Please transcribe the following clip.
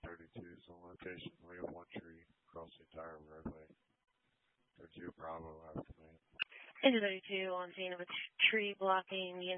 32 is the location. We have one tree across the entire roadway. 32 Bravo, out of command. Into 32 on scene of a tree blocking the